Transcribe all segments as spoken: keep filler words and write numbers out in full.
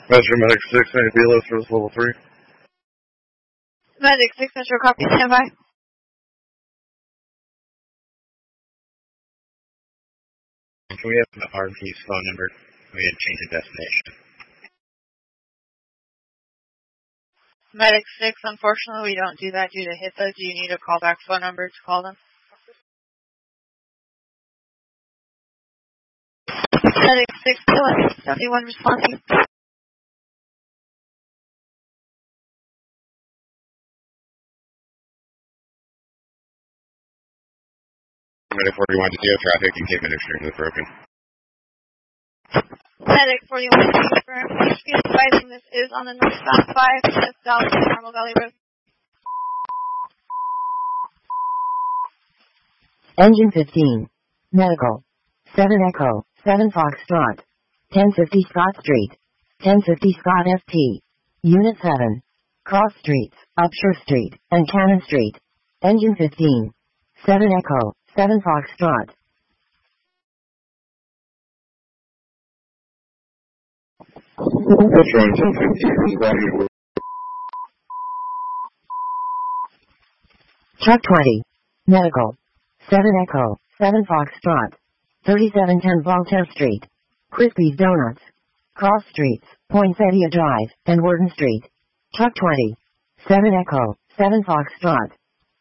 Metro Medic six, maybe B L S service level three. Medic six, Metro copy, stand by. Can we have the R and P's phone number? We had changed the destination. Medic six, unfortunately we don't do that due to HIPAA. Do you need a callback phone number to call them? Medic six, seventy-one responding. Medic forty-one to zero traffic and Cape extremely broken. Medic forty-one to confirm. Please be advising this is on the northbound five, West Dallas, Carmel Valley Road. Engine fifteen. Medical. seven Echo, seven Foxtrot. ten fifty Scott Street. ten fifty Scott F T. Unit seven. Cross Streets, Upshur Street, and Cannon Street. Engine fifteen. seven Echo, seven Foxtrot. Metro Engine fifteen. Truck twenty. Medical. seven Echo, seven Foxtrot. thirty-seven ten Voltaire Street. Crispy's Donuts. Cross Streets, Poinsettia Drive, and Worden Street. Truck twenty. seven Echo, seven Foxtrot.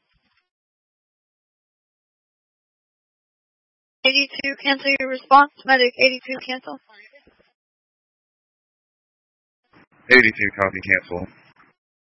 eighty-two, cancel your response. Medic eighty-two, cancel. eighty-two, copy, cancel.